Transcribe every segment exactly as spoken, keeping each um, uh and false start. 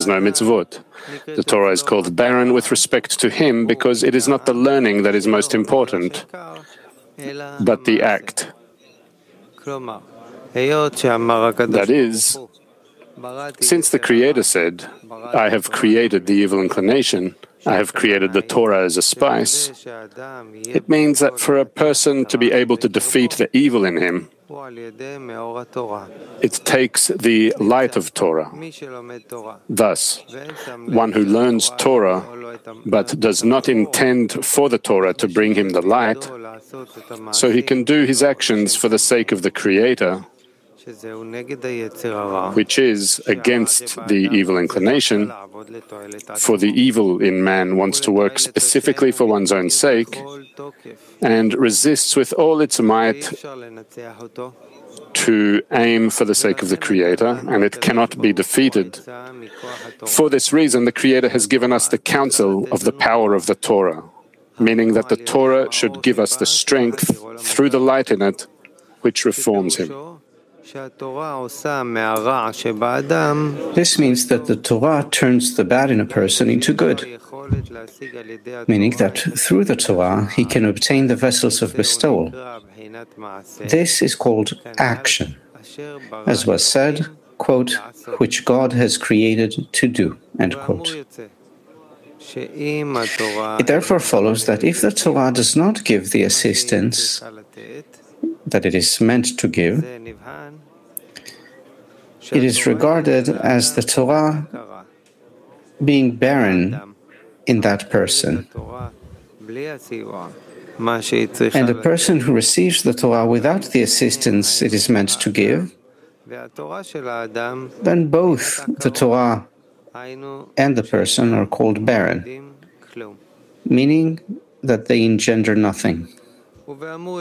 no mitzvot. The Torah is called barren with respect to him because it is not the learning that is most important, but the act. That is, since the Creator said, I have created the evil inclination, I have created the Torah as a spice, it means that for a person to be able to defeat the evil in him, it takes the light of Torah. Thus, one who learns Torah but does not intend for the Torah to bring him the light, so he can do his actions for the sake of the Creator, which is against the evil inclination, for the evil in man wants to work specifically for one's own sake and resists with all its might to aim for the sake of the Creator, and it cannot be defeated. For this reason, the Creator has given us the counsel of the power of the Torah, meaning that the Torah should give us the strength through the light in it, which reforms him. This means that the Torah turns the bad in a person into good, meaning that through the Torah he can obtain the vessels of bestowal. This is called action, as was said, quote, which God has created to do, end quote. It therefore follows that if the Torah does not give the assistance that it is meant to give, it is regarded as the Torah being barren in that person. And the person who receives the Torah without the assistance it is meant to give, then both the Torah and the person are called barren, meaning that they engender nothing. Now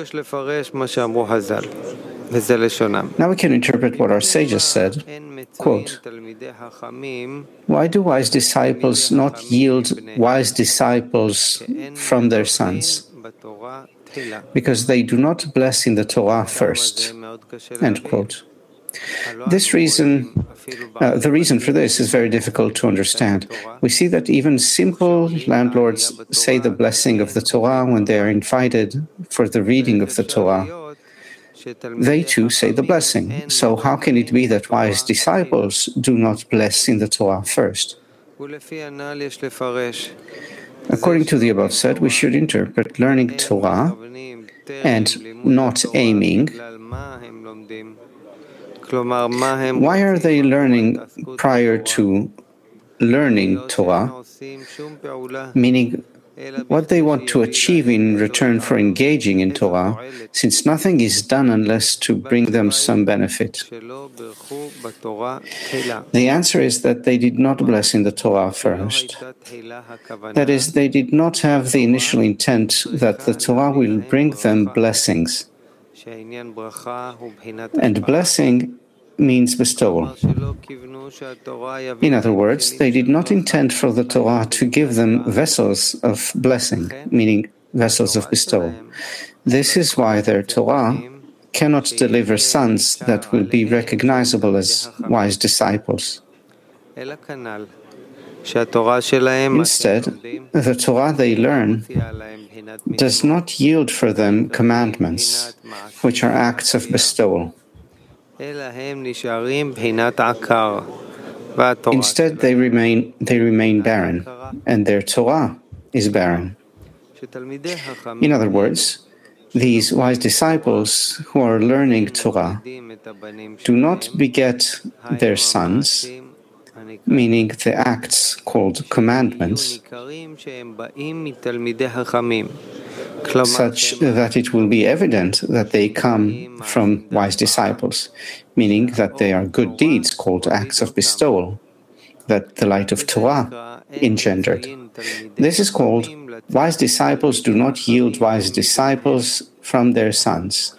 we can interpret what our sages said, quote, why do wise disciples not yield wise disciples from their sons? Because they do not bless in the Torah first, end quote. This reason, uh, the reason for this is very difficult to understand. We see that even simple landlords say the blessing of the Torah when they are invited for the reading of the Torah. They too say the blessing. So how can it be that wise disciples do not bless in the Torah first? According to the above said, we should interpret learning Torah and not aiming. Why are they learning prior to learning Torah? Meaning, what they want to achieve in return for engaging in Torah, since nothing is done unless to bring them some benefit. The answer is that they did not bless in the Torah first. That is, they did not have the initial intent that the Torah will bring them blessings. And blessing means bestowal. In other words, they did not intend for the Torah to give them vessels of blessing, meaning vessels of bestowal. This is why their Torah cannot deliver sons that will be recognizable as wise disciples. Instead, the Torah they learn does not yield for them commandments, which are acts of bestowal. Instead, they remain they remain barren, and their Torah is barren. In other words, these wise disciples who are learning Torah do not beget their sons, meaning the acts called commandments, such that it will be evident that they come from wise disciples, meaning that they are good deeds called acts of bestowal, that the light of Torah engendered. This is called wise disciples do not yield wise disciples from their sons,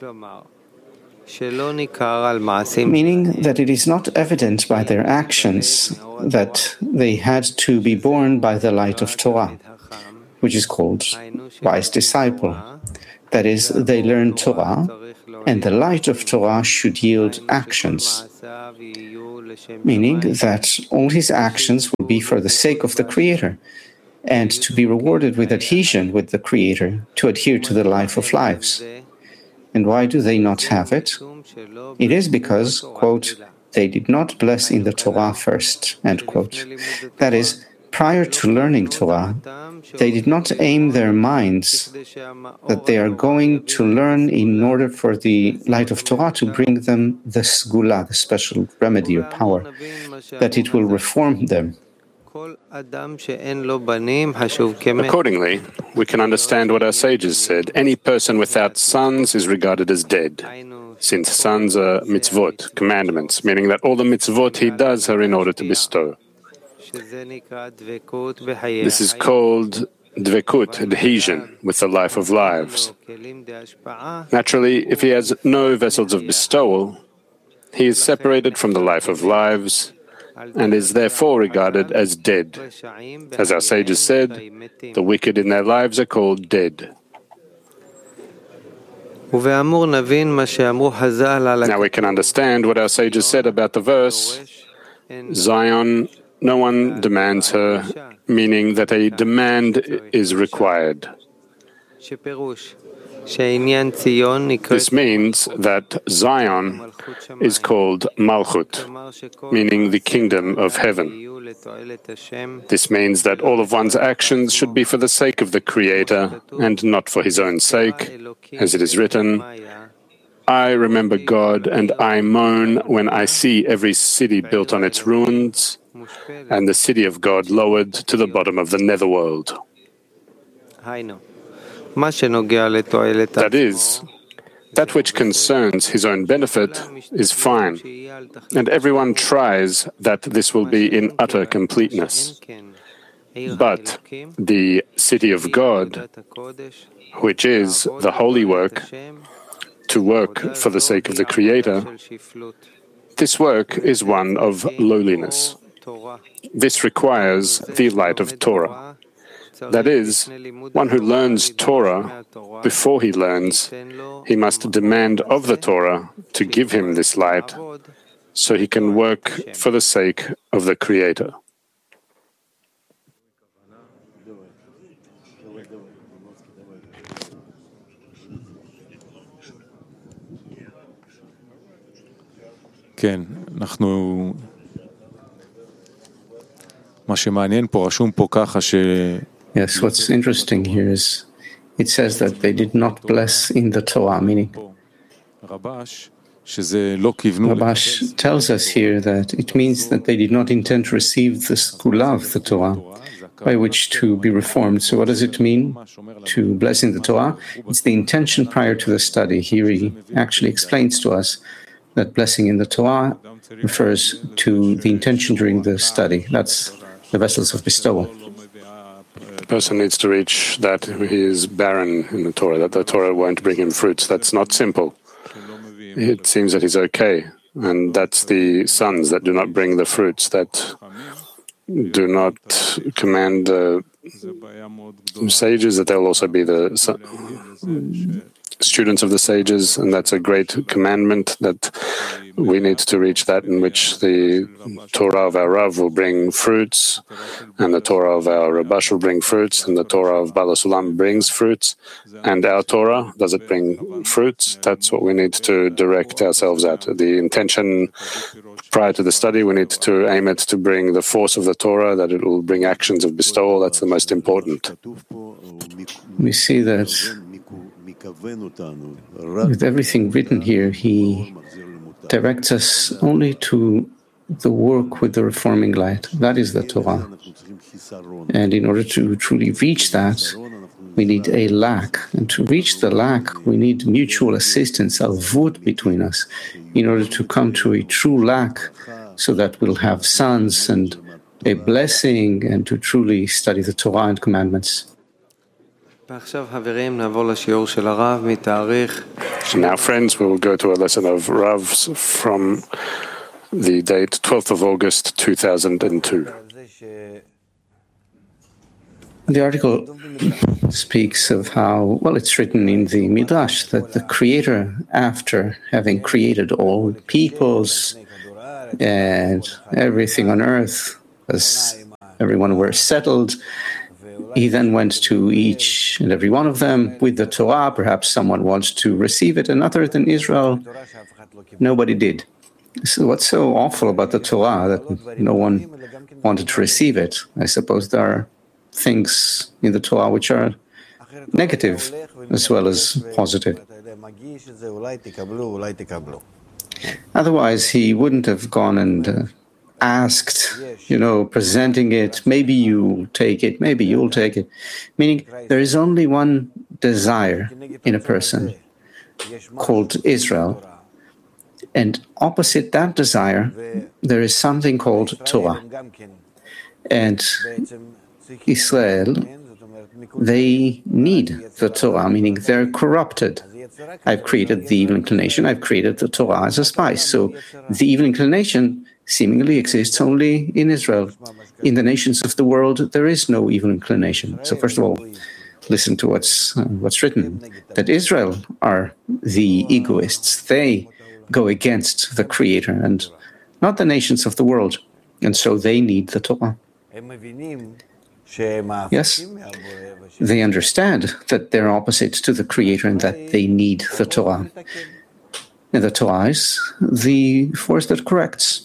meaning that it is not evident by their actions that they had to be born by the light of Torah, which is called wise disciple. That is, they learn Torah, and the light of Torah should yield actions. meaning that all his actions will be for the sake of the Creator, and to be rewarded with adhesion with the Creator, to adhere to the life of lives. And why do they not have it? It is because, quote, they did not bless in the Torah first, end quote. That is, prior to learning Torah, they did not aim their minds that they are going to learn in order for the light of Torah to bring them the segula, the special remedy or power, that it will reform them. Accordingly, we can understand what our sages said. Any person without sons is regarded as dead, since sons are mitzvot, commandments, meaning that all the mitzvot he does are in order to bestow. This is called dvekut, adhesion, with the life of lives. Naturally, if he has no vessels of bestowal, he is separated from the life of lives and is therefore regarded as dead. As our sages said, the wicked in their lives are called dead. Now we can understand what our sages said about the verse, Zion, no one demands her, meaning that a demand is required. This means that Zion is called Malchut, meaning the kingdom of heaven. This means that all of one's actions should be for the sake of the Creator and not for his own sake, as it is written, I remember God and I moan when I see every city built on its ruins and the city of God lowered to the bottom of the netherworld. That is, that which concerns his own benefit is fine, and everyone tries that this will be in utter completeness. But the city of God, which is the holy work, to work for the sake of the Creator, this work is one of lowliness. This requires the light of Torah. That is, one who learns Torah, before he learns, he must demand of the Torah to give him this light, so he can work for the sake of the Creator. כן, אנחנו... מה שמעניין פה, רשום פה ככה ש... Yes, what's interesting here is it says that they did not bless in the Torah, meaning Rabash tells us here that it means that they did not intend to receive the segula of the Torah, by which to be reformed. So what does it mean to bless in the Torah? It's the intention prior to the study. Here he actually explains to us that blessing in the Torah refers to the intention during the study. That's the vessels of bestowal. The person needs to reach that he is barren in the Torah, that the Torah won't bring him fruits. That's not simple. It seems that he's okay, and that's the sons that do not bring the fruits, that do not command the sages, that they'll also be the students of the sages, and that's a great commandment that we need to reach that in which the Torah of our Rav will bring fruits, and the Torah of our Rabash will bring fruits, and the Torah of Baal HaSulam brings fruits, and our Torah, does it bring fruits? That's what we need to direct ourselves at. The intention prior to the study, we need to aim it to bring the force of the Torah, that it will bring actions of bestowal. That's the most important. We see that with everything written here, he directs us only to the work with the reforming light. That is the Torah. And in order to truly reach that, we need a lack. And to reach the lack, we need mutual assistance, alvut between us, in order to come to a true lack, so that we'll have sons and a blessing, and to truly study the Torah and commandments. Now, friends, we will go to a lesson of Rav's from the date twelfth of August two thousand two. The article speaks of how, well, it's written in the Midrash that the Creator, after having created all peoples and everything on earth was, everyone were settled. He then went to each and every one of them with the Torah. Perhaps someone wants to receive it, and other than Israel, nobody did. So what's so awful about the Torah that no one wanted to receive it? I suppose there are things in the Torah which are negative as well as positive. Otherwise, he wouldn't have gone and uh, asked, you know, presenting it, maybe you take it, maybe you'll take it. Meaning, there is only one desire in a person called Israel. And opposite that desire, there is something called Torah. And Israel, they need the Torah, meaning they're corrupted. I've created the evil inclination, I've created the Torah as a spice. So the evil inclination seemingly exists only in Israel. In the nations of the world, there is no evil inclination. So first of all, listen to what's, uh, what's written, that Israel are the egoists. They go against the Creator and not the nations of the world. And so they need the Torah. Yes, they understand that they're opposite to the Creator and that they need the Torah. And the Torah is the force that corrects.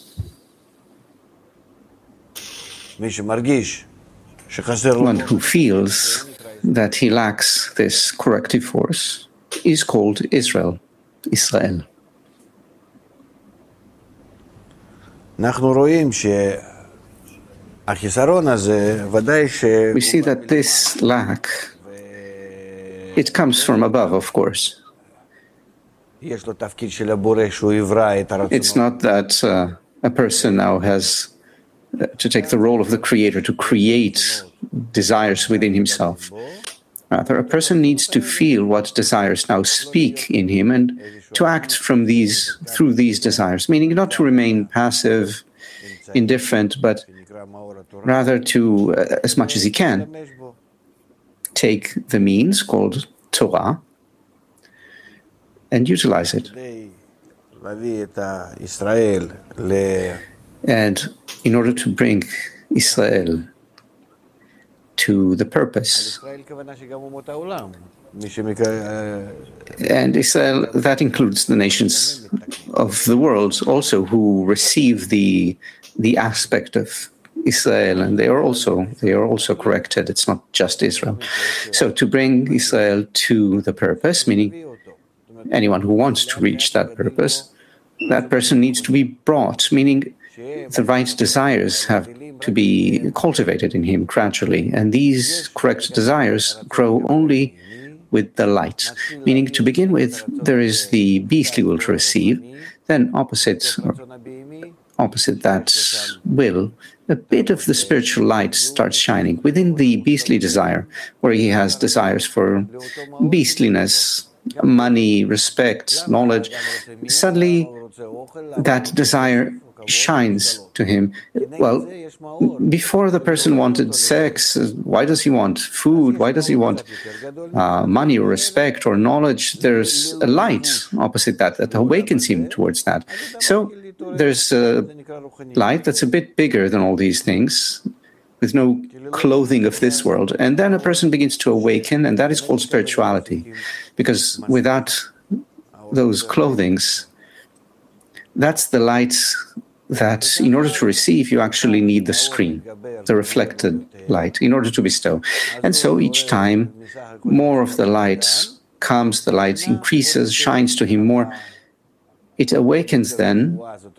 One who feels that he lacks this corrective force is called Israel, Israel. We see that this lack, it comes from above, of course. It's not that uh, a person now has uh, to take the role of the Creator to create desires within himself. Rather, a person needs to feel what desires now speak in him and to act from these, through these desires, meaning not to remain passive, indifferent, but rather to, uh, as much as he can, take the means called Torah and utilize it. And in order to bring Israel to the purpose. And Israel, that includes the nations of the world also who receive the the aspect of Israel, and they are also they are also corrected. It's not just Israel. So to bring Israel to the purpose, meaning anyone who wants to reach that purpose, that person needs to be brought, meaning the right desires have to be cultivated in him gradually, and these correct desires grow only with the light. Meaning, to begin with, there is the beastly will to receive, then opposite, opposite that will, a bit of the spiritual light starts shining within the beastly desire, where he has desires for beastliness, money, respect, knowledge. Suddenly, that desire shines to him. Well, before the person wanted sex, why does he want food? Why does he want uh, money or respect or knowledge? There's a light opposite that that awakens him towards that. So there's a light that's a bit bigger than all these things, with no clothing of this world. And then a person begins to awaken, and that is called spirituality. Because without those clothings, that's the light that in order to receive, you actually need the screen, the reflected light, in order to bestow. And so each time more of the light comes, the light increases, shines to him more. It awakens then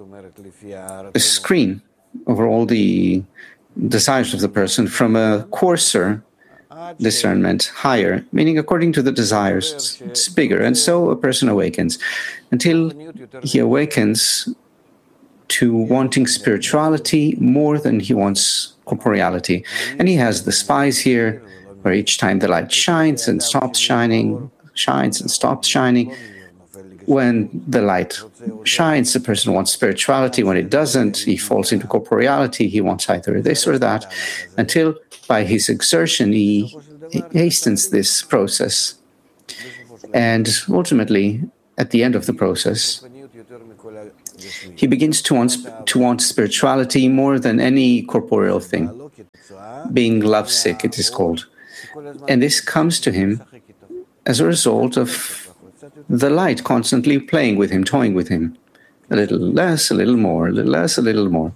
a screen over all the desires of the person from a coarser discernment, higher, meaning according to the desires, it's, it's bigger. And so a person awakens until he awakens to wanting spirituality more than he wants corporeality. And he has the spies here, where each time the light shines and stops shining, shines and stops shining. When the light shines, the person wants spirituality. When it doesn't, he falls into corporeality. He wants either this or that, until by his exertion he hastens this process. And ultimately, at the end of the process, He begins to want, to want spirituality more than any corporeal thing. Being lovesick, it is called. And this comes to him as a result of the light constantly playing with him, toying with him. A little less, a little more, a little less, a little more.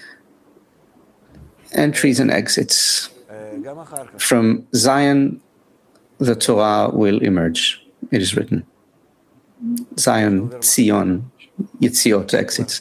Entries and exits. From Zion, the Torah will emerge. It is written. Zion, Zion, Yitziot, exits.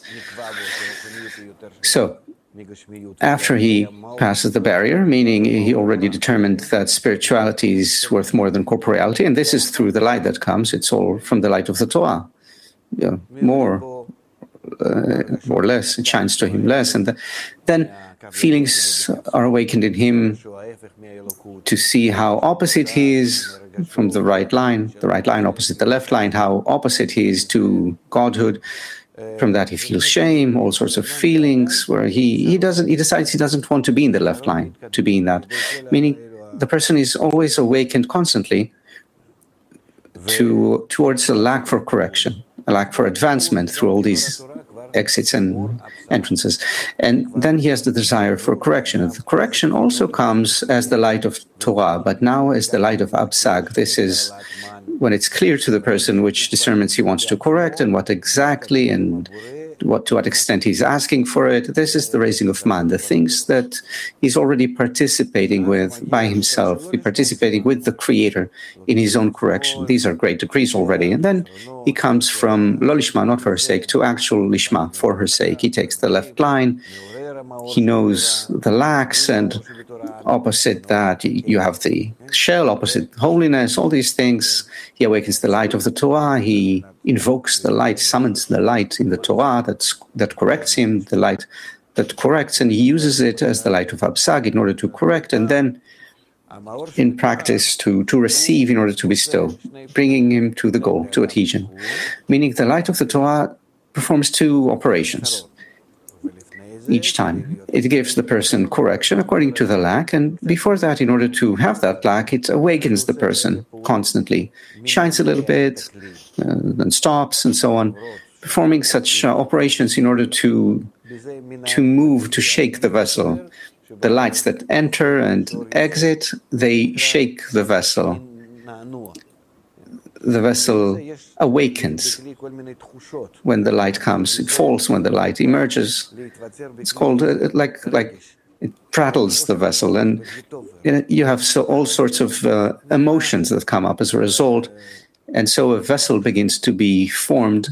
So, after he passes the barrier, meaning he already determined that spirituality is worth more than corporeality, and this is through the light that comes, it's all from the light of the Torah. You know, more uh, or less, it shines to him less, and the, then feelings are awakened in him to see how opposite he is from the right line, the right line opposite the left line, how opposite he is to Godhood. From that he feels shame, all sorts of feelings where he, he doesn't he decides he doesn't want to be in the left line, to be in that. Meaning the person is always awakened constantly to towards a lack for correction, a lack for advancement through all these exits and entrances. And then he has the desire for correction. And the correction also comes as the light of Torah, but now as the light of Absag. This is when it's clear to the person which discernments he wants to correct and what exactly and what to what extent he's asking for it. This is the raising of man, the things that he's already participating with by himself, he's participating with the Creator in his own correction. These are great degrees already. And then he comes from lo lishma, not for her sake, to actual lishma, for her sake. He takes the left line, he knows the lacks, and opposite that you have the shell, opposite holiness, all these things. He awakens the light of the Torah, he invokes the light, summons the light in the Torah that's, that corrects him, the light that corrects, and he uses it as the light of Absag in order to correct, and then in practice to, to receive in order to bestow, bringing him to the goal, to adhesion. Meaning the light of the Torah performs two operations. Each time it gives the person correction according to the lack, and before that, in order to have that lack, it awakens the person constantly, shines a little bit, uh, then stops, and so on, performing such uh, operations in order to to move, to shake the vessel. The lights that enter and exit, they shake the vessel. The vessel awakens when the light comes. It falls when the light emerges. It's called uh, like like it prattles the vessel, and you know, you have so all sorts of uh, emotions that come up as a result, and so a vessel begins to be formed.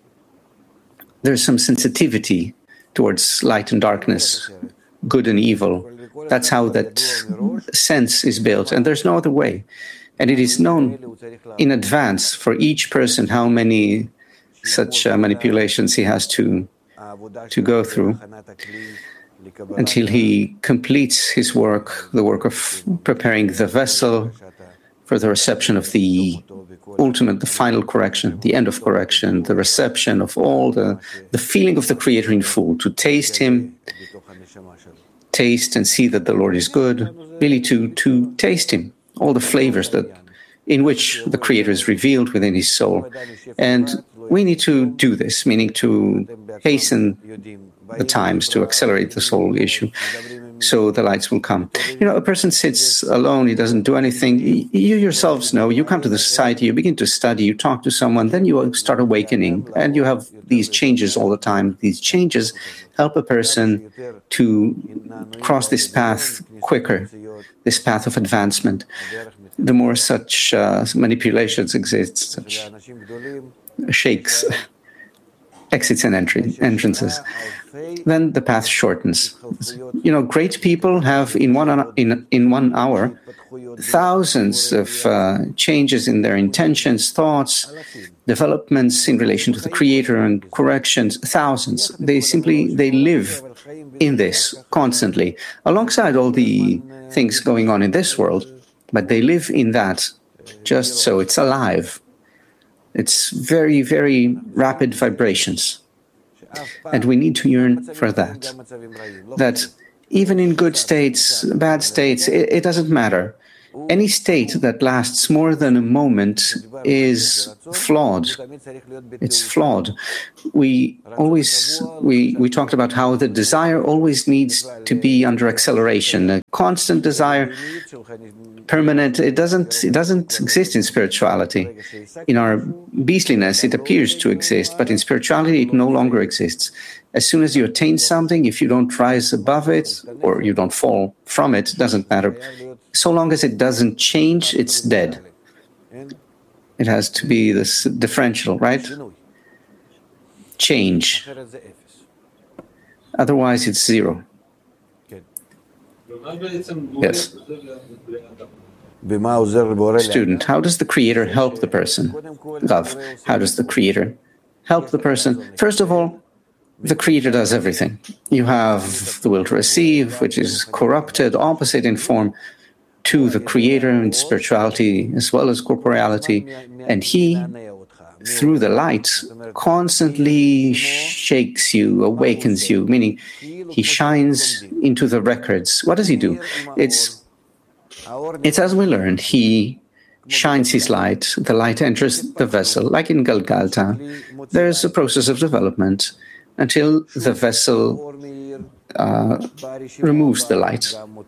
There's some sensitivity towards light and darkness, good and evil. That's how that sense is built, and there's no other way. And it is known in advance for each person how many such uh, manipulations he has to to go through until he completes his work, the work of preparing the vessel for the reception of the ultimate, the final correction, the end of correction, the reception of all the, the feeling of the Creator in full, to taste Him, taste and see that the Lord is good, really to, to taste Him. All the flavors that in which the Creator is revealed within his soul. And we need to do this, meaning to hasten the times, to accelerate this whole issue, so the lights will come. You know, a person sits alone, he doesn't do anything. You yourselves know, you come to the society, you begin to study, you talk to someone, then you start awakening, and you have these changes all the time. These changes help a person to cross this path quicker, this path of advancement. The more such uh, manipulations exist, such shakes, exits and entry, entrances, then the path shortens. You know, great people have in one in in one hour thousands of uh, changes in their intentions, thoughts, developments in relation to the Creator and corrections. Thousands. They simply they live in this constantly, alongside all the things going on in this world. But they live in that, just so it's alive. It's very, very rapid vibrations. And we need to yearn for that. That even in good states, bad states, it, it doesn't matter. Any state that lasts more than a moment is flawed. It's flawed. We always we we talked about how the desire always needs to be under acceleration. A constant desire, permanent. It doesn't it doesn't exist in spirituality. In our beastliness, it appears to exist, but in spirituality, it no longer exists. As soon as you attain something, if you don't rise above it or you don't fall from it, doesn't matter. So long as it doesn't change, it's dead. It has to be this differential, right? Change. Otherwise, it's zero. Yes. Student, how does the Creator help the person? Love, how does the Creator help the person? First of all, the Creator does everything. You have the will to receive, which is corrupted, opposite in form to the Creator in spirituality as well as corporeality, and He, through the light, constantly shakes you, awakens you, meaning He shines into the records. What does He do? It's, it's as we learned, He shines His light, the light enters the vessel, like in Galgalta. There's a process of development until the vessel Uh, removes the light.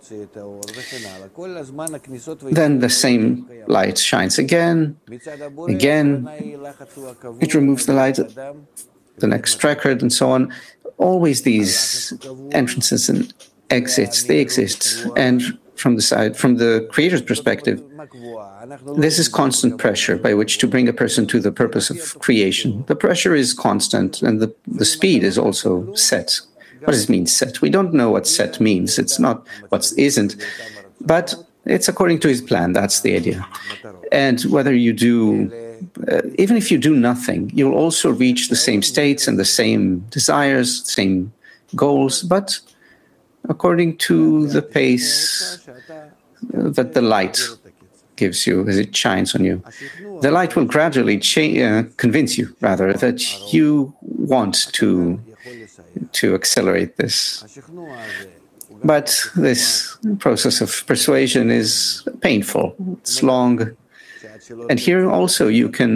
Then the same light shines again, again, it removes the light, the next record, and so on. Always these entrances and exits, they exist. And from the side, from the Creator's perspective, this is constant pressure by which to bring a person to the purpose of creation. The pressure is constant, and the, the speed is also set. What does it mean, set? We don't know what set means. It's not what isn't. But it's according to His plan. That's the idea. And whether you do, uh, even if you do nothing, you'll also reach the same states and the same desires, same goals, but according to the pace that the light gives you as it shines on you. The light will gradually cha- uh, convince you, rather, that you want to to accelerate this. But this process of persuasion is painful, it's long. And here also you can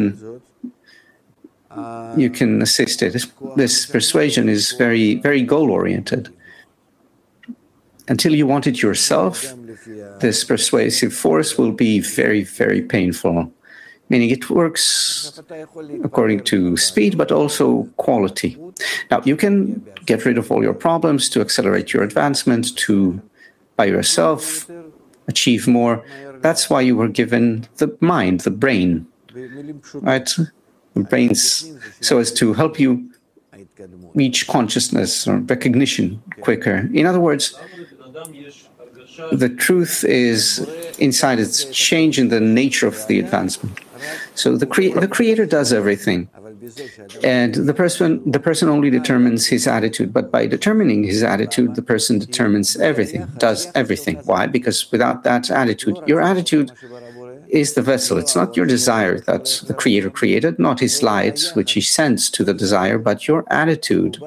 you can assist it. This persuasion is very, very goal-oriented. Until you want it yourself, this persuasive force will be very, very painful. Meaning it works according to speed, but also quality. Now, you can get rid of all your problems to accelerate your advancement, to, by yourself, achieve more. That's why you were given the mind, the brain, right? The brains, so as to help you reach consciousness or recognition quicker. In other words, the truth is inside, it's change in the nature of the advancement. So the, crea- the Creator does everything, and the person the person only determines his attitude. But by determining his attitude, the person determines everything, does everything. Why? Because without that attitude, your attitude is the vessel. It's not your desire that the Creator created, not His light, which He sends to the desire, but your attitude,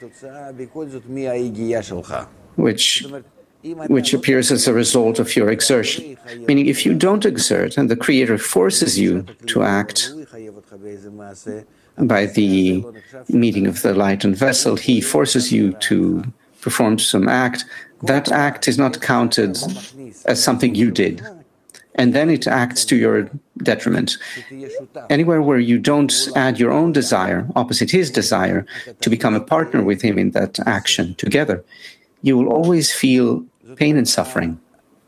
which which appears as a result of your exertion. Meaning, if you don't exert and the Creator forces you to act by the meeting of the light and vessel, He forces you to perform some act, that act is not counted as something you did. And then it acts to your detriment. Anywhere where you don't add your own desire, opposite His desire, to become a partner with Him in that action together, you will always feel pain and suffering.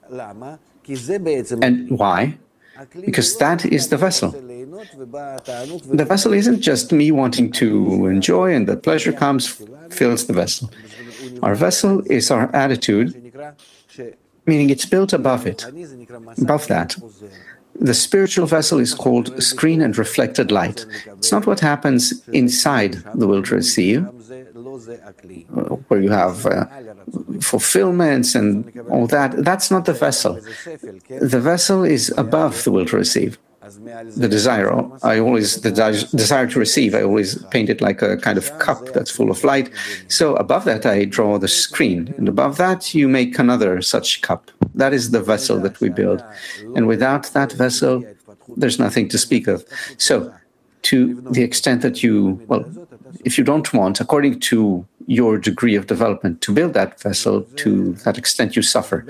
And why? Because that is the vessel. The vessel isn't just me wanting to enjoy and the pleasure comes, fills the vessel. Our vessel is our attitude, meaning it's built above it, above that. The spiritual vessel is called screen and reflected light. It's not what happens inside the will to receive, where you have uh, fulfillments and all that. That's not the vessel. The vessel is above the will to receive. The desire, I always, the desire to receive, I always paint it like a kind of cup that's full of light. So above that, I draw the screen, and above that, you make another such cup. That is the vessel that we build. And without that vessel, there's nothing to speak of. So, to the extent that you, well, if you don't want, according to your degree of development, to build that vessel, to that extent you suffer.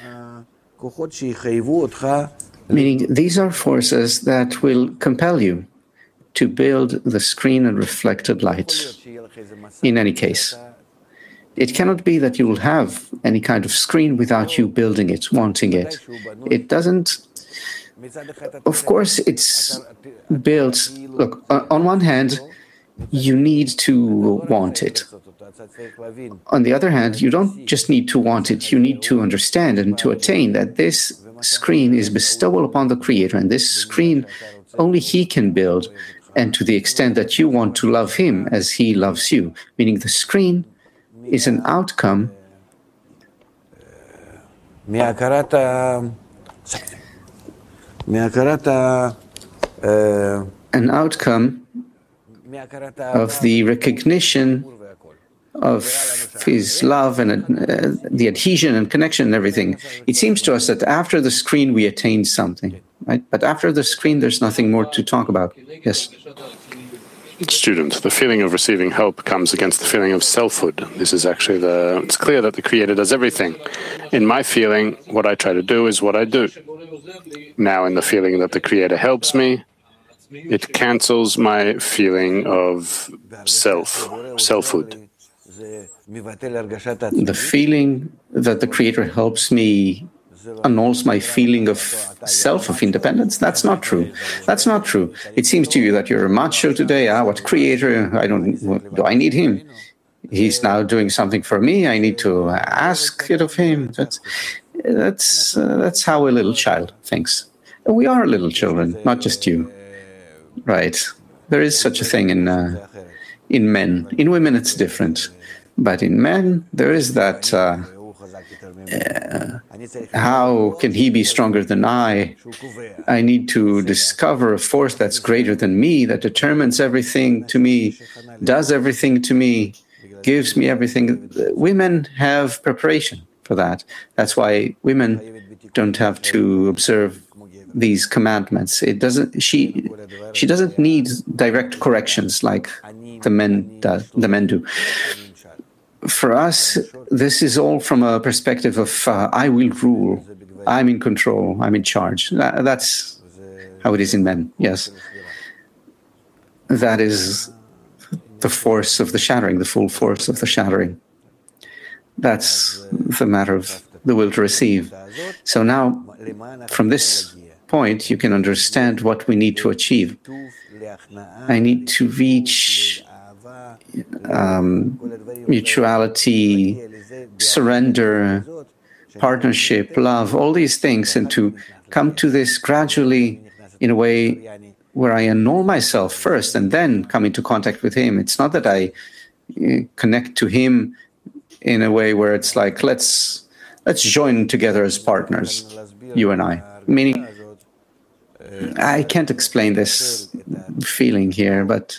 Meaning, these are forces that will compel you to build the screen and reflected light. In any case, it cannot be that you will have any kind of screen without you building it, wanting it. It doesn't. Of course, it's built. Look, on one hand, you need to want it. On the other hand, you don't just need to want it, you need to understand and to attain that this screen is bestowal upon the Creator, and this screen only He can build, and to the extent that you want to love Him as He loves you, meaning the screen is an outcome an outcome of the recognition of His love and uh, the adhesion and connection and everything. It seems to us that after the screen we attain something, right? But after the screen there's nothing more to talk about. Yes? Student, the feeling of receiving help comes against the feeling of selfhood. This is actually the, it's clear that the Creator does everything. In my feeling, what I try to do is what I do. Now in the feeling that the Creator helps me, it cancels my feeling of self, selfhood. The feeling that the Creator helps me annuls my feeling of self, of independence. That's not true. That's not true. It seems to you that you're a macho today. Ah, what Creator? I don't. What, do I need Him? He's now doing something for me. I need to ask it of Him. That's that's uh, that's how a little child thinks. We are little children, not just you. Right? There is such a thing in uh, in men. In women, it's different. But in men, there is that, uh, uh, how can he be stronger than I? I need to discover a force that's greater than me, that determines everything to me, does everything to me, gives me everything. Women have preparation for that. That's why women don't have to observe these commandments. It doesn't. She she doesn't need direct corrections like the men do, the men do. For us, this is all from a perspective of uh, I will rule, I'm in control, I'm in charge. That, that's how it is in men, yes. That is the force of the shattering, the full force of the shattering. That's the matter of the will to receive. So now, from this point, you can understand what we need to achieve. I need to reach Um, mutuality, surrender, partnership, love, all these things, and to come to this gradually in a way where I annul myself first and then come into contact with Him. It's not that I uh, connect to Him in a way where it's like, let's let's join together as partners, you and I. Meaning, I can't explain this feeling here, but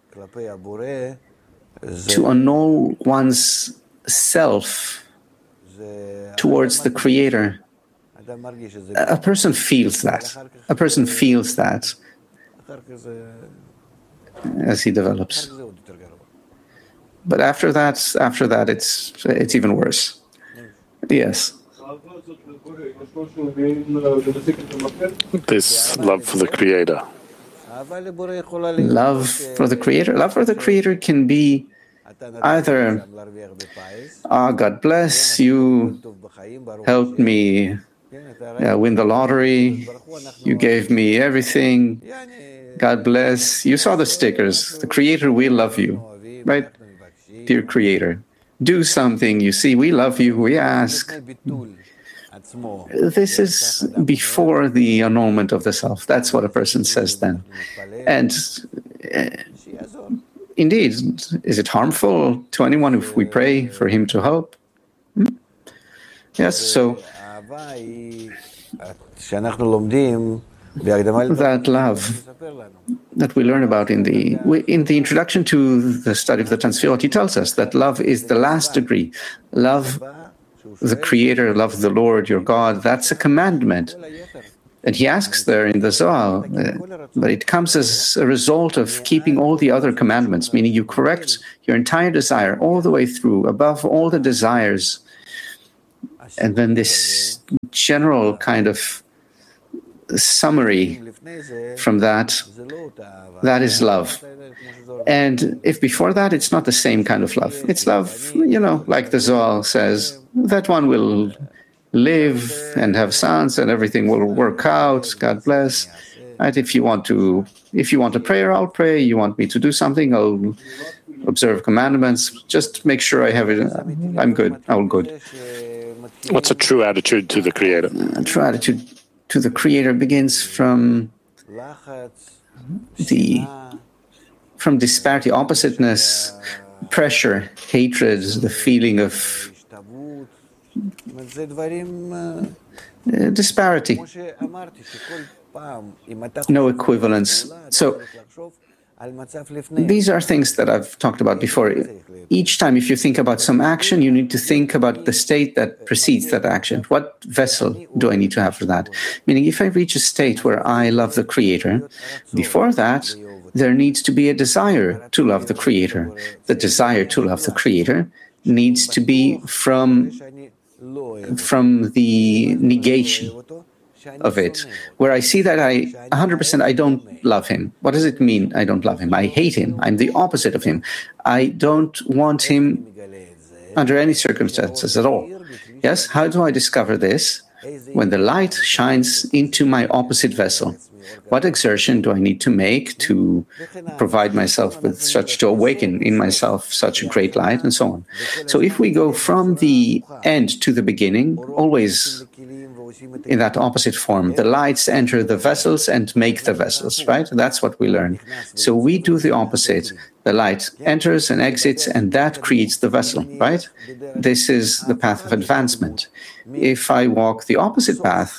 to annul one's self towards the Creator, a person feels that. A person feels that as he develops. But after that, after that, it's it's even worse. Yes. This love for the Creator. Love for the Creator. Love for the Creator can be either, ah, oh, God bless you, helped me uh, win the lottery, you gave me everything, God bless. You saw the stickers, the Creator, we love you, right? Dear Creator, do something, you see, we love you, we ask. This is before the annulment of the self. That's what a person says then. And uh, indeed, is it harmful to anyone if we pray for him to help? Hmm? Yes, so that love that we learn about in the in the introduction to the study of the Tanzfiot, he tells us that love is the last degree. Love the Creator, love the Lord your God, that's a commandment. And he asks there in the Zohar, uh, but it comes as a result of keeping all the other commandments, meaning you correct your entire desire all the way through, above all the desires. And then this general kind of summary from that, that is love. And if before that, it's not the same kind of love. It's love, you know, like the Zohar says, that one will live and have sons and everything will work out, God bless. Right? If you want to, if you want a prayer, I'll pray. You want me to do something, I'll observe commandments. Just make sure I have it. I'm good. I'm good. What's a true attitude to the Creator? A true attitude to the Creator begins from the from disparity, oppositeness, pressure, hatred, the feeling of uh, disparity, no equivalence. So these are things that I've talked about before. Each time, if you think about some action, you need to think about the state that precedes that action. What vessel do I need to have for that? Meaning, if I reach a state where I love the Creator, before that, there needs to be a desire to love the Creator. The desire to love the Creator needs to be from, from the negation of it, where I see that I one hundred percent I don't love him. What does it mean I don't love him? I hate him. I'm the opposite of him. I don't want him under any circumstances at all. Yes, how do I discover this? When the light shines into my opposite vessel. What exertion do I need to make to provide myself with such, to awaken in myself such a great light, and so on. So if we go from the end to the beginning, always in that opposite form, the lights enter the vessels and make the vessels, right? That's what we learn. So we do the opposite. The light enters and exits, and that creates the vessel, right? This is the path of advancement. If I walk the opposite path,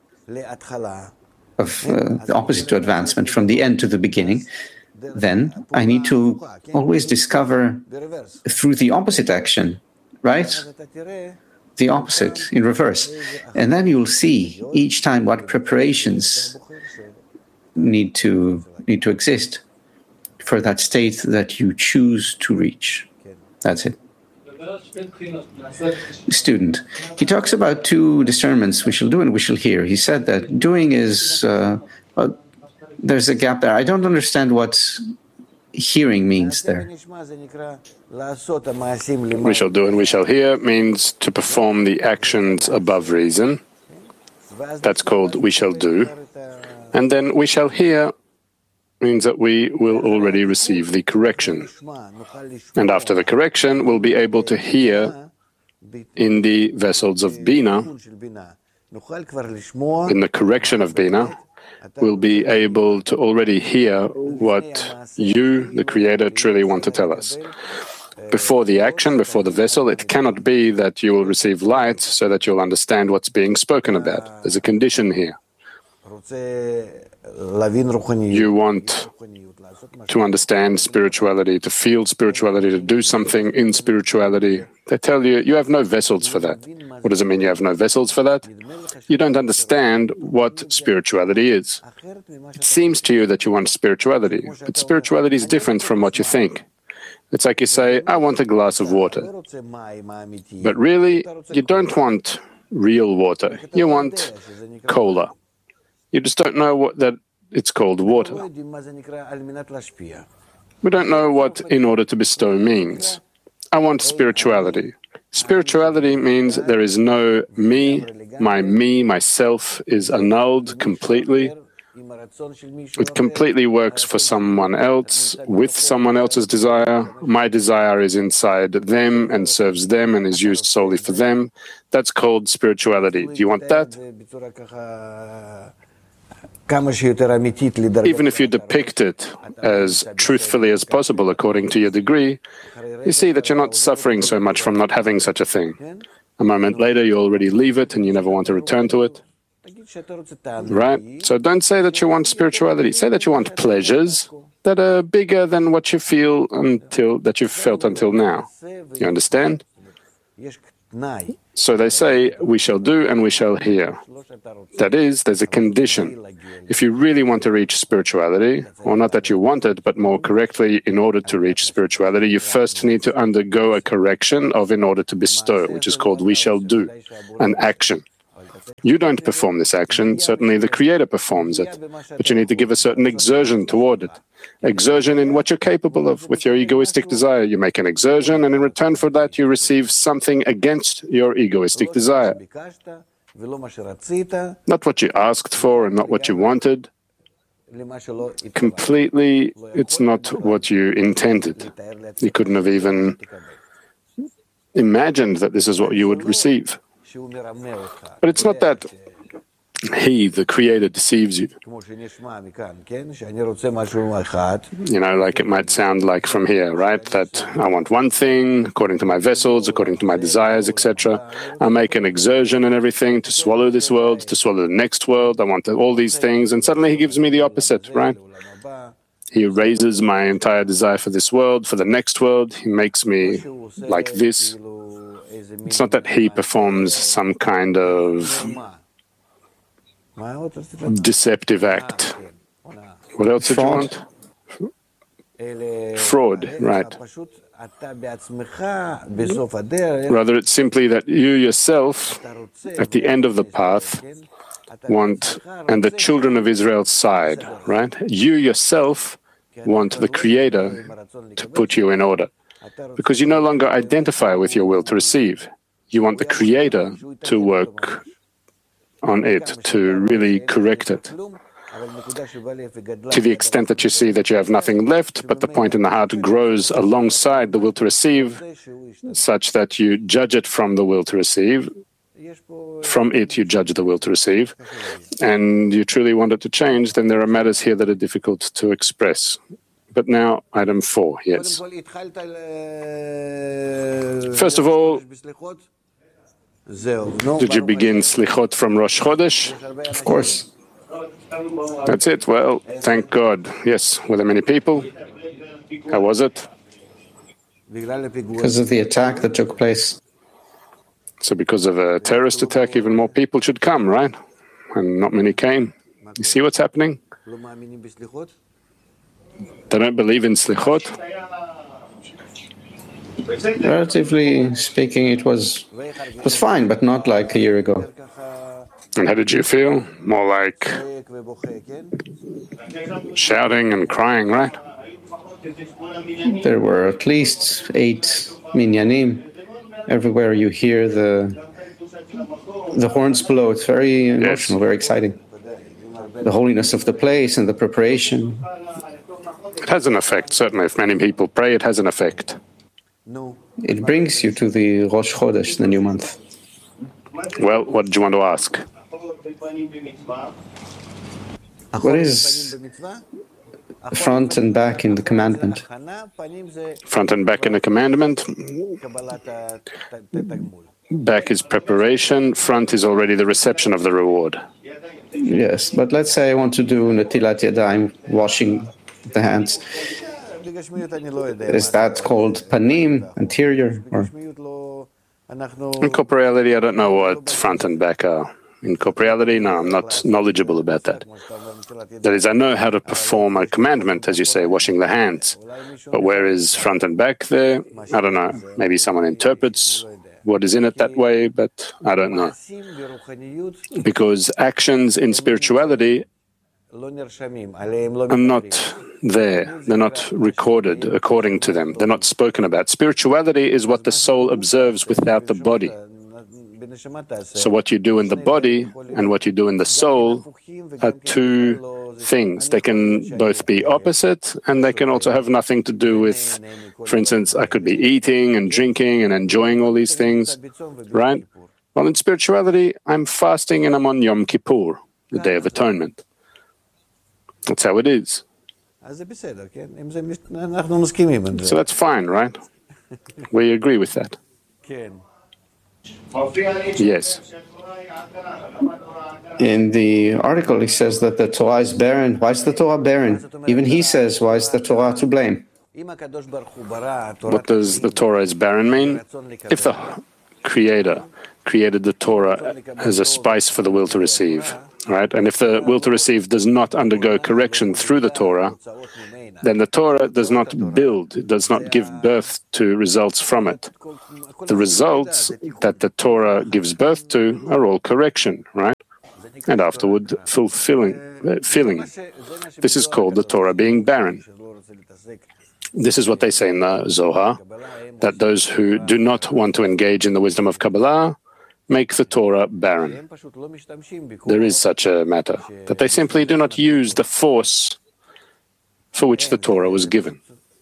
of uh, the opposite to advancement, from the end to the beginning, then I need to always discover through the opposite action, right? The opposite in reverse. And then you'll see each time what preparations need to need to exist for that state that you choose to reach. That's it. Student. He talks about two discernments, we shall do and we shall hear. He said that doing is, uh, well, there's a gap there. I don't understand what hearing means there. We shall do and we shall hear means to perform the actions above reason. That's called we shall do. And then we shall hear means that we will already receive the correction. And after the correction, we'll be able to hear in the vessels of Bina, in the correction of Bina, we'll be able to already hear what you, the Creator, truly want to tell us. Before the action, before the vessel, it cannot be that you will receive light so that you'll understand what's being spoken about. There's a condition here. You want to understand spirituality, to feel spirituality, to do something in spirituality. They tell you, you have no vessels for that. What does it mean you have no vessels for that? You don't understand what spirituality is. It seems to you that you want spirituality, but spirituality is different from what you think. It's like you say, I want a glass of water. But really, you don't want real water. You want cola. You just don't know what that it's called water. We don't know what in order to bestow means. I want spirituality. Spirituality means there is no me, my me, myself is annulled completely. It completely works for someone else, with someone else's desire. My desire is inside them and serves them and is used solely for them. That's called spirituality. Do you want that? Even if you depict it as truthfully as possible according to your degree, you see that you're not suffering so much from not having such a thing. A moment later, you already leave it and you never want to return to it. Right? So don't say that you want spirituality. Say that you want pleasures that are bigger than what you feel until that you've felt until now. You understand? So they say, we shall do and we shall hear. That is, there's a condition. If you really want to reach spirituality, or not that you want it, but more correctly, in order to reach spirituality, you first need to undergo a correction of in order to bestow, which is called we shall do, an action. You don't perform this action, certainly the Creator performs it, but you need to give a certain exertion toward it. Exertion in what you're capable of. With your egoistic desire, you make an exertion, and in return for that, you receive something against your egoistic desire. Not what you asked for and not what you wanted. Completely, it's not what you intended. You couldn't have even imagined that this is what you would receive. But it's not that he, the Creator, deceives you. You know, like it might sound like from here, right? That I want one thing, according to my vessels, according to my desires, et cetera. I make an exertion and everything to swallow this world, to swallow the next world. I want all these things, and suddenly he gives me the opposite, right? He raises my entire desire for this world, for the next world. He makes me like this. It's not that he performs some kind of deceptive act. What else did you want? Fraud, right. Rather, it's simply that you yourself, at the end of the path, want, and the children of Israel's side, right? You yourself want the Creator to put you in order, because you no longer identify with your will to receive. You want the Creator to work on it, to really correct it. To the extent that you see that you have nothing left, but the point in the heart grows alongside the will to receive, such that you judge it from the will to receive. From it, you judge the will to receive, and you truly want it to change, then there are matters here that are difficult to express. But now, item four, yes. First of all, did you begin Slichot from Rosh Chodesh? Of course. That's it. Well, thank God. Yes. Were there many people? How was it? Because of the attack that took place. So because of a terrorist attack, even more people should come, right? And not many came. You see what's happening? They don't believe in Slichot? Relatively speaking, it was it was fine, but not like a year ago. And how did you feel? More like shouting and crying, right? There were at least eight minyanim. Everywhere you hear the the horns blow. It's very emotional, yes. Very exciting. The holiness of the place and the preparation. It has an effect, certainly. If many people pray, it has an effect. It brings you to the Rosh Chodesh, the new month. Well, what did you want to ask? What is front and back in the commandment? Front and back in the commandment? Back is preparation, front is already the reception of the reward. Yes, but let's say I want to do Netilat Yadayim, washing the hands. Is that called panim, anterior? Or? In corporeality, I don't know what front and back are. In corporeality, no, I'm not knowledgeable about that. That is, I know how to perform a commandment, as you say, washing the hands. But where is front and back there? I don't know. Maybe someone interprets what is in it that way, but I don't know. Because actions in spirituality are not there. They're not recorded according to them. They're not spoken about. Spirituality is what the soul observes without the body. So what you do in the body and what you do in the soul are two things. They can both be opposite, and they can also have nothing to do with, for instance, I could be eating and drinking and enjoying all these things, right? Well, in spirituality, I'm fasting and I'm on Yom Kippur, the Day of Atonement. That's how it is. So that's fine, right? We agree with that. Yes. In the article, he says that the Torah is barren. Why is the Torah barren? Even he says, why is the Torah to blame? What does the Torah is barren mean? If the Creator created the Torah as a spice for the will to receive, right? And if the will to receive does not undergo correction through the Torah, then the Torah does not build, it does not give birth to results from it. The results that the Torah gives birth to are all correction, right? And afterward, fulfilling, uh, filling. This is called the Torah being barren. This is what they say in the Zohar, that those who do not want to engage in the wisdom of Kabbalah make the Torah barren. There is such a matter, that they simply do not use the force for which the Torah was given.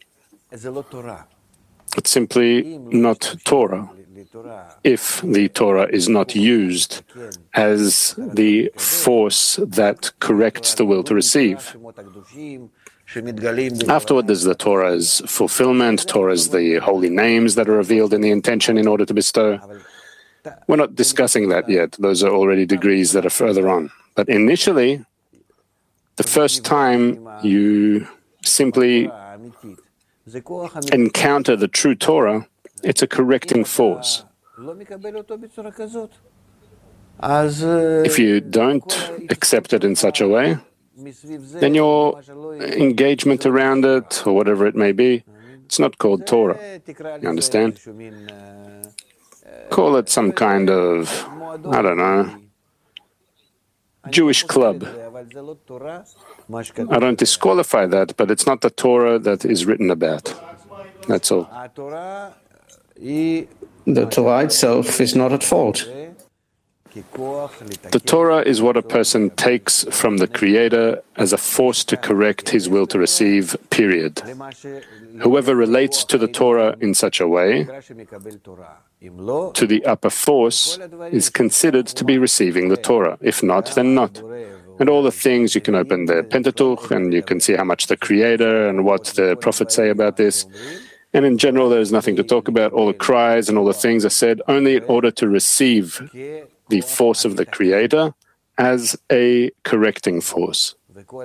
It's simply not Torah if the Torah is not used as the force that corrects the will to receive. Afterward, there's the Torah's fulfillment, Torah's the holy names that are revealed in the intention in order to bestow. We're not discussing that yet. Those are already degrees that are further on. But initially, the first time you simply encounter the true Torah, it's a correcting force. If you don't accept it in such a way, then your engagement around it, or whatever it may be, it's not called Torah. You understand? Call it some kind of, I don't know, Jewish club. I don't disqualify that, but it's not the Torah that is written about. That's all. The Torah itself is not at fault. The Torah is what a person takes from the Creator as a force to correct his will to receive, period. Whoever relates to the Torah in such a way, to the upper force, is considered to be receiving the Torah. If not, then not. And all the things, you can open the Pentateuch and you can see how much the Creator and what the prophets say about this. And in general, there is nothing to talk about. All the cries and all the things are said only in order to receive the force of the Creator as a correcting force.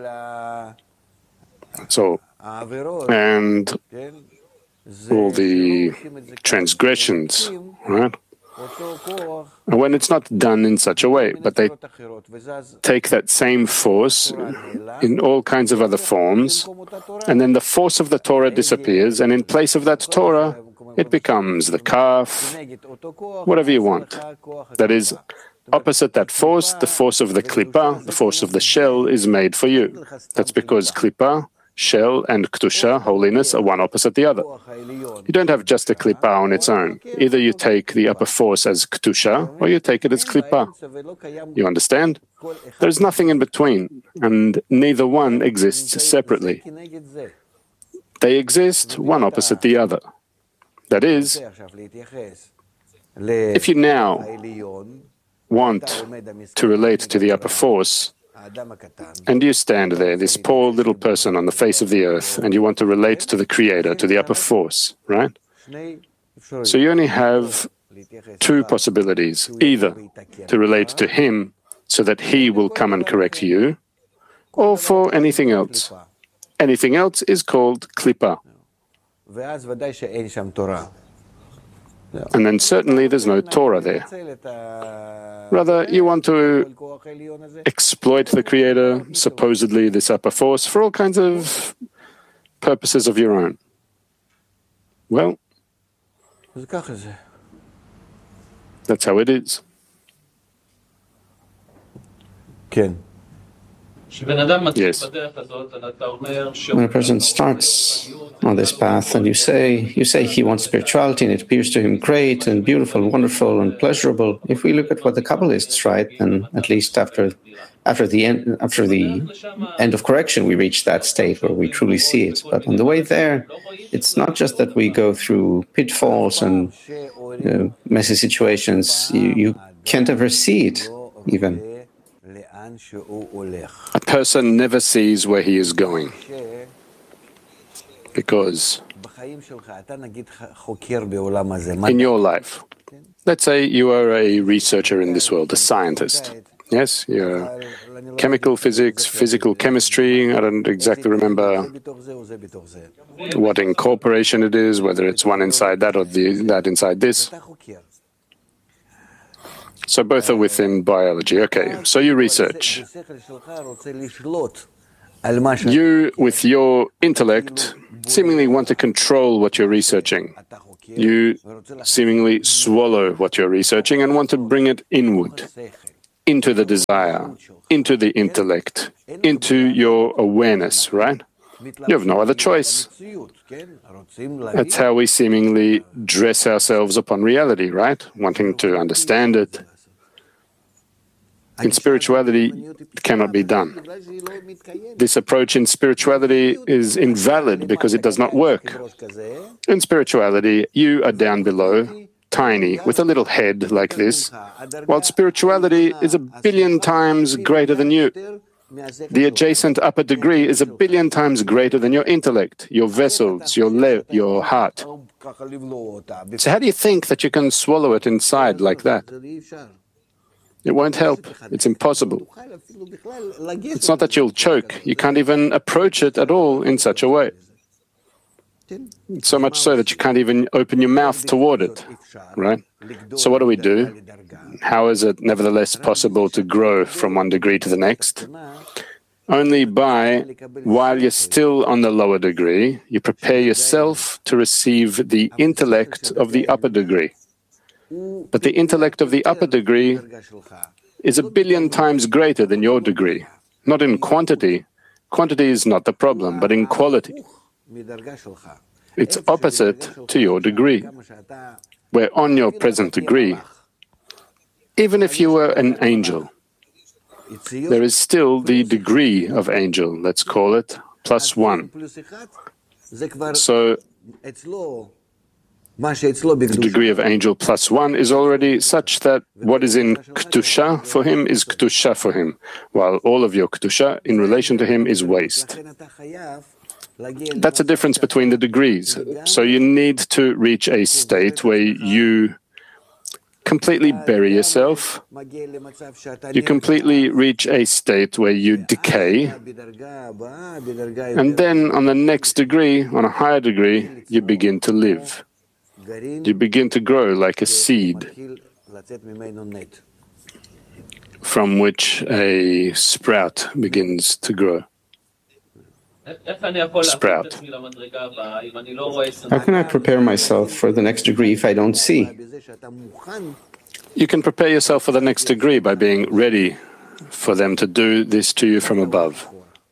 So, and all the transgressions, right? And when it's not done in such a way, but they take that same force in all kinds of other forms, and then the force of the Torah disappears, and in place of that Torah, it becomes the calf, whatever you want. That is, opposite that force, the force of the klippah, the force of the shell, is made for you. That's because klippah, shell, and kedusha, holiness, are one opposite the other. You don't have just a klippah on its own. Either you take the upper force as kedusha, or you take it as klippah. You understand? There's nothing in between, and neither one exists separately. They exist one opposite the other. That is, if you now want to relate to the upper force, and you stand there, this poor little person on the face of the earth, and you want to relate to the Creator, to the upper force, right? So you only have two possibilities, either to relate to Him so that He will come and correct you, or for anything else. Anything else is called klippah. And then certainly there's no Torah there. Rather, you want to exploit the Creator, supposedly this upper force, for all kinds of purposes of your own. Well, that's how it is. Ken. Yes. When a person starts on this path and you say you say he wants spirituality and it appears to him great and beautiful, wonderful and pleasurable, if we look at what the Kabbalists write, then at least after after the end after the end of correction we reach that state where we truly see it. But on the way there, it's not just that we go through pitfalls and uh, messy situations. You, you can't ever see it even. A person never sees where he is going, because in your life, let's say you are a researcher in this world, a scientist. Yes, you're chemical physics, physical chemistry. I don't exactly remember what incorporation it is, whether it's one inside that or the, that inside this. So both are within biology. Okay, so you research. You, with your intellect, seemingly want to control what you're researching. You seemingly swallow what you're researching and want to bring it inward, into the desire, into the intellect, into your awareness, right? You have no other choice. That's how we seemingly dress ourselves upon reality, right? Wanting to understand it. In spirituality, it cannot be done. This approach in spirituality is invalid because it does not work. In spirituality, you are down below, tiny, with a little head like this, while spirituality is a billion times greater than you. The adjacent upper degree is a billion times greater than your intellect, your vessels, your le- your heart. So how do you think that you can swallow it inside like that? It won't help. It's impossible. It's not that you'll choke. You can't even approach it at all in such a way. So much so that you can't even open your mouth toward it, right? So what do we do? How is it nevertheless possible to grow from one degree to the next? Only by, while you're still on the lower degree, you prepare yourself to receive the intellect of the upper degree. But the intellect of the upper degree is a billion times greater than your degree. Not in quantity. Quantity is not the problem, but in quality. It's opposite to your degree. Where on your present degree, even if you were an angel, there is still the degree of angel, let's call it, plus one. So the degree of angel plus one is already such that what is in Kedusha for him is Kedusha for him, while all of your Kedusha in relation to him is waste. That's a difference between the degrees. So you need to reach a state where you completely bury yourself, you completely reach a state where you decay, and then on the next degree, on a higher degree, you begin to live. You begin to grow like a seed from which a sprout begins to grow. Sprout. How can I prepare myself for the next degree if I don't see? You can prepare yourself for the next degree by being ready for them to do this to you from above.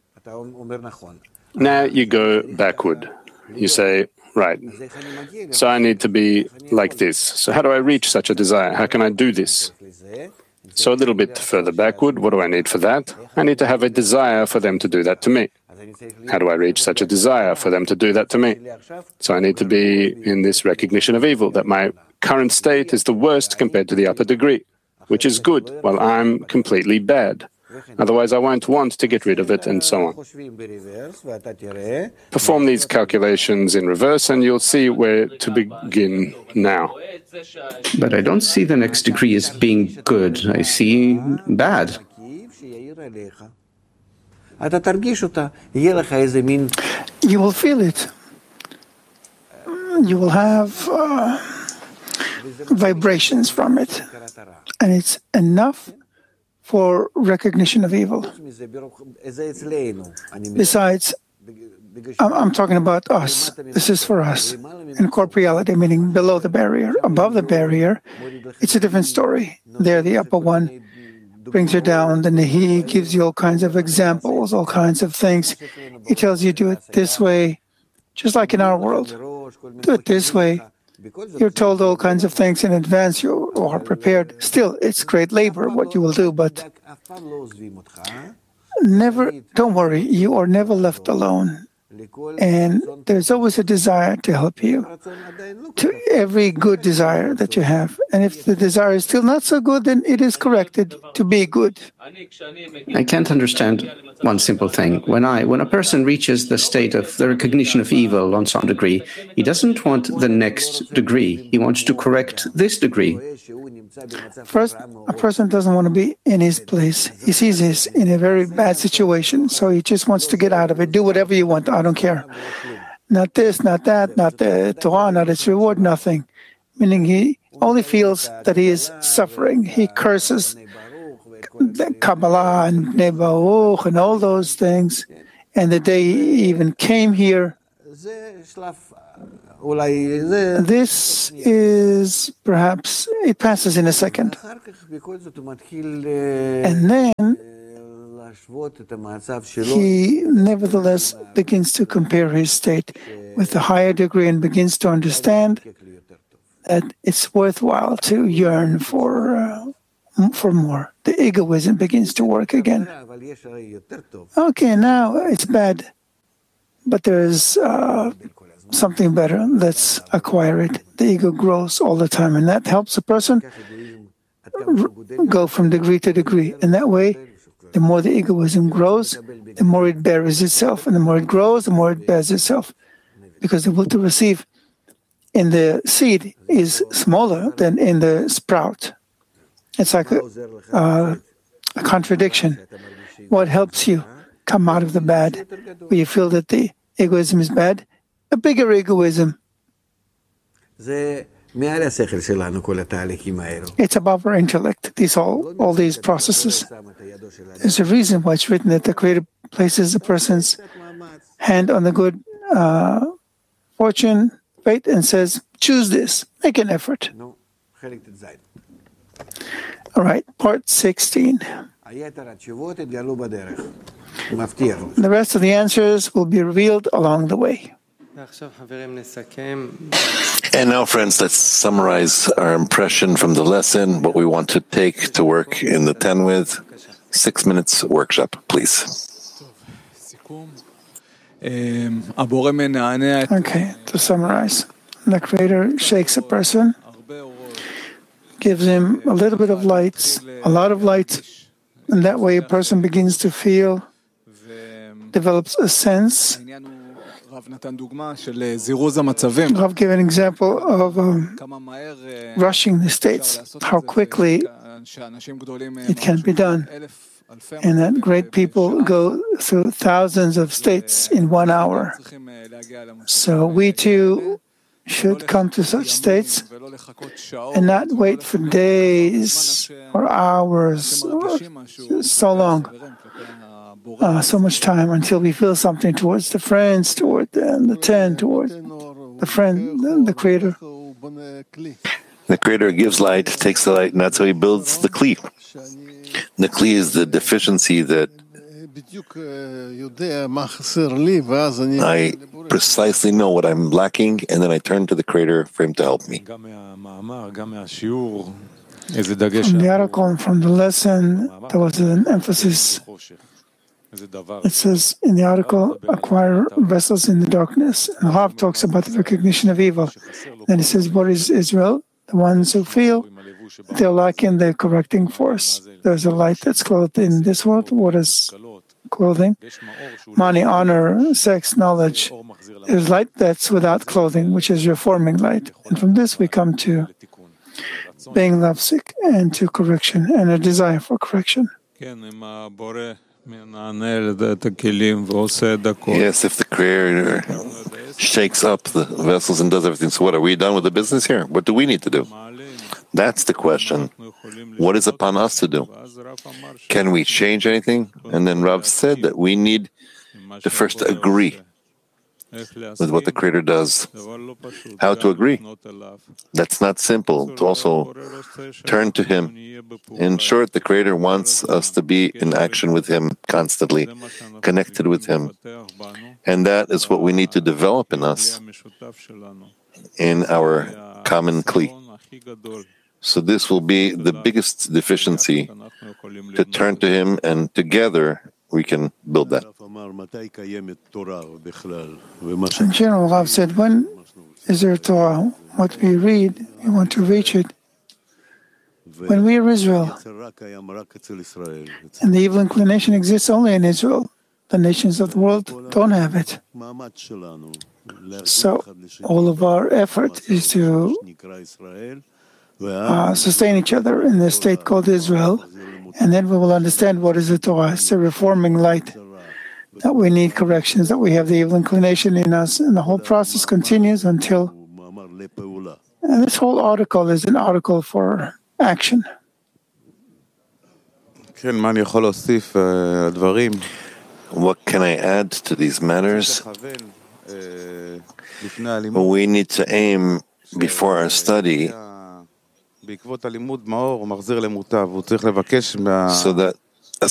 Now you go backward. You say, right, so I need to be like this. So how do I reach such a desire? How can I do this? So a little bit further backward, what do I need for that? I need to have a desire for them to do that to me. How do I reach such a desire for them to do that to me? So I need to be in this recognition of evil, that my current state is the worst compared to the upper degree, which is good, while I'm completely bad. Otherwise, I won't want to get rid of it, and so on. Perform these calculations in reverse, and you'll see where to begin now. But I don't see the next degree as being good. I see bad. You will feel it. You will have uh, vibrations from it. And it's enough for recognition of evil. Besides, I'm, I'm talking about us. This is for us. In corporeality, meaning below the barrier. Above the barrier, it's a different story. There, the upper one brings you down, then he gives you all kinds of examples, all kinds of things. He tells you, do it this way, just like in our world. Do it this way. You're told all kinds of things in advance, you are prepared. Still, it's great labor what you will do, but never, don't worry, you are never left alone. And there's always a desire to help you, to every good desire that you have. And if the desire is still not so good, then it is corrected to be good. I can't understand one simple thing. When I, when a person reaches the state of the recognition of evil on some degree, he doesn't want the next degree. He wants to correct this degree. First, a person doesn't want to be in his place. He sees this in a very bad situation, so he just wants to get out of it. Do whatever you want. I don't care. Not this, not that, not the Torah, not its reward, nothing. meaning he only feels that he is suffering. He curses Kabbalah and Bnei Baruch and all those things. And the day he even came here, this is perhaps, it passes in a second. And then he nevertheless begins to compare his state with a higher degree and begins to understand that it's worthwhile to yearn for uh, for more. The egoism begins to work again. Okay, now it's bad, but there's uh, something better. Let's acquire it. The ego grows all the time, and that helps a person r- go from degree to degree. In that way, the more the egoism grows, the more it buries itself, and the more it grows, the more it bears itself, because the will to receive in the seed is smaller than in the sprout. It's like a, uh, a contradiction. What helps you come out of the bad, where you feel that the egoism is bad? A bigger egoism. It's above our intellect, these all, all these processes. There's a reason why it's written that the Creator places a person's hand on the good uh, fortune, right, and says, choose this, make an effort. All right, part sixteen. The rest of the answers will be revealed along the way. And now, friends, let's summarize our impression from the lesson, what we want to take to work in the ten with. Six minutes workshop, please. Okay, to summarize, the Creator shakes a person, gives him a little bit of light, a lot of light, and that way a person begins to feel, develops a sense. Rav gave an example of um, rushing the states, how quickly it can be done, and that great people go through thousands of states in one hour. So we too should come to such states and not wait for days or hours, or so long, uh, so much time until we feel something towards the friends, toward the, the ten, toward the friend, the, the Creator. The Creator gives light, takes the light, and that's how He builds the Kli. The Kli is the deficiency that I precisely know what I'm lacking, and then I turn to the Creator for Him to help me. From the article and from the lesson, there was an emphasis. It says in the article, acquire vessels in the darkness. And Rav talks about the recognition of evil. Then it says, what is Israel? The ones who feel they're lacking the correcting force. There's a light that's clothed in this world. What is clothing? Money, honor, sex, knowledge. There's light that's without clothing, which is reforming light. And from this we come to being lovesick and to correction and a desire for correction. Yes, if the Creator shakes up the vessels and does everything, so what, are we done with the business here? What do we need to do? That's the question. What is upon us to do? Can we change anything? And then Rav said that we need to first agree with what the Creator does. How to agree? That's not simple. To also turn to Him. In short, the Creator wants us to be in action with Him constantly, connected with Him. And that is what we need to develop in us, in our common Kli. So this will be the biggest deficiency, to turn to Him, and together we can build that. In general, Rav said, when is there Torah? What we read, we want to reach it. When we are Israel, and the evil inclination exists only in Israel, the nations of the world don't have it. So all of our effort is to uh, sustain each other in the state called Israel, and then we will understand what is the Torah. It's a reforming light, that we need corrections, that we have the evil inclination in us, and the whole process continues until And this whole article is an article for action. What can I add to these matters? We need to aim before our study so that